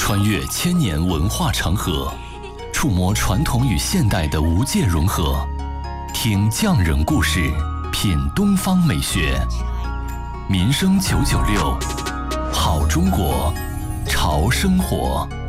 穿越千年文化长河，触摸传统与现代的无界融合。听匠人故事，品东方美学。民生996，好中国，潮生活。